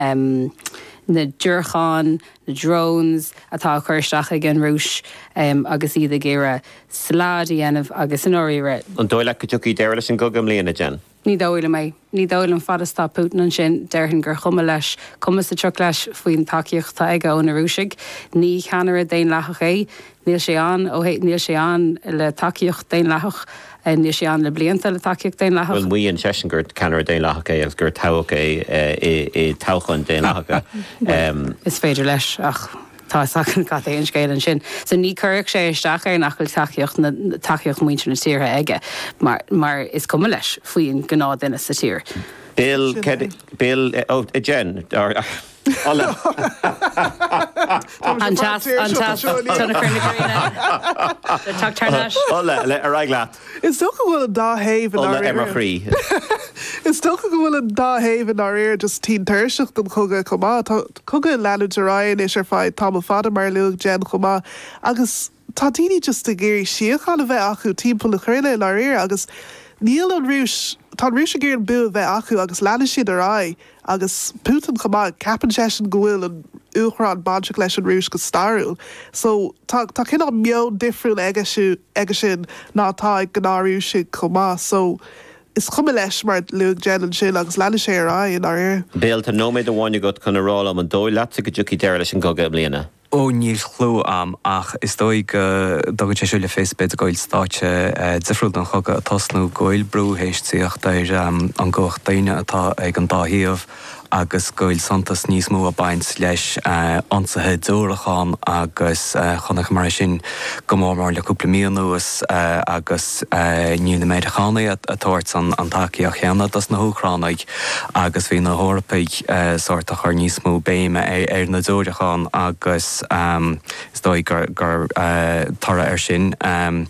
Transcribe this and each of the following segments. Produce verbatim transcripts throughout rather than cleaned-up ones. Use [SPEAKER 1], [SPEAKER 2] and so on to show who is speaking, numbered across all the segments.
[SPEAKER 1] um, na dúrcháin, na drones atá chuirteach ag an rúis um, agus iad a géire slád dhéanamh agus an áíire.
[SPEAKER 2] An dóile go tuí deir leis an gogam líana Jen.
[SPEAKER 1] Ní dóile mé, ní dóil an fadastá Putin an sin deirhin gur chuma leis, cuma sa tro leis faoin takeíocht tá ag ón na rúisig, ní cheanar a déon lechach é, níl sé an ó níl sé an le takeíocht déon lechach, níl sé an le blianta le takeíocht déon lechach.
[SPEAKER 2] Well, mí an sesin gur ceanar a déon lechach é agus gur táhacha é i táchan déon lechacha.
[SPEAKER 1] Is féidir leis ach tá sachan cat éon scéil an sin. So ní chuirh sé isteach ar nachfuil takeíocht na takeíocht muinte na tíre aige, mar, mar is cuma leis faoin gná duine sa tír.
[SPEAKER 2] Bill, Bill, oh, Jen, or... Ola.
[SPEAKER 1] Antas, antas, tunna crinna carina. The tuck tarnash.
[SPEAKER 2] Ola, le aragla.
[SPEAKER 3] It's still going to da have in our ear.
[SPEAKER 2] Ola, Emma Free.
[SPEAKER 3] It's still going to da have in our ear just teen tershach dum coga coma. Coga lanu Ryan is your fight Tom Fada Marluk Jen coma. Agus Tadini just a geary shiach on a vet aku team pull the in our ear. Agus Neil and Roosh. Tá rúis a géir an bu bheith acu agus leanna siad ar ai agus Putin chumá capan sesin gohfuil an uachran banseach leis an rúis go starúil. So tá cinná meo difriúil aige sin ná tá ag gnáú si chumá. So is chuma leis mar luúg Jen an sin agus leanna sé ar ai in ar air.
[SPEAKER 2] Béal tá nóméid a bháinne go chuna rá am an dóil leat go dúci deir leis an goga bliana.
[SPEAKER 4] Ó níl chlú am ach is dóig dogan sé siúla Facebook goil státe difriúil an chugad a tosnú goil brú héistíocht ar an goch daine atá ag an dáhíomh agus goil santas níos mú a baint leis ansathe dúrachán agus chunach mar sin go mór mar le cúpla míon nuas agus níl na méid a chánaí atáirt an takeí a chéanna das na húchránaig agus bhí na hórpaig sort a chuir níos mú béime ar na dúrachán agus is dói gur gur tara ar sin an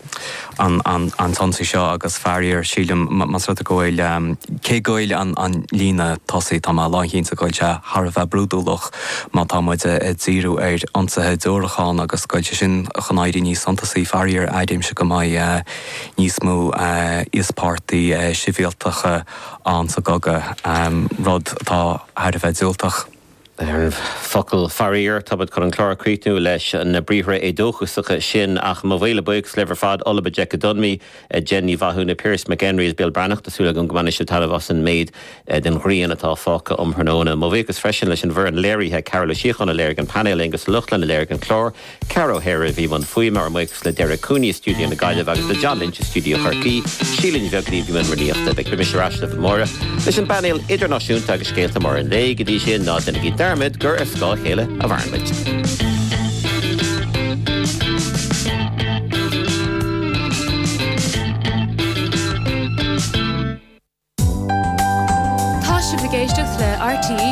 [SPEAKER 4] an tonsaí seo agus fearíar sílim mas rud a goil cé goil an lína tosaí tá má láithín sa goil se har bheith brúdúlach má tá muid a díú ar ansathe dúrachán agus goil sin chanáirí níos santasaí fearíar aidim se go mai níos mú ispáirtaí sibhialtacha an sa goga rud tá har bheith dúltach.
[SPEAKER 2] Er focail faríir tabad chun an chlár críú leis na bríomhre é dóchusacha sin ach má bhfuile buigs lever fad ola be Jack Dunmi Jenny Vahuna Pierce McHenry is Bill Branach tasúla an gomanne se talas an méid denghríon atá fáca om hernóna. Má bhégus freisin leis an bhar an léirithe Carol Síochan a léir an panel agus luchlan a léir an chlár Caro Hare bhí man fuoi mar muigs le Derek Cooney studio na Gaileh agus le John Lynch studio Charkey sílinn bheagní bhí man riíochta be Commissioner Ashna Móra leis an panel idirnáisiúnta agus scéalta mar an lé go dtí sin ná denna gí Dermid gur a sá chéile a bharmid.
[SPEAKER 5] Tá si bhgéisteach le R T E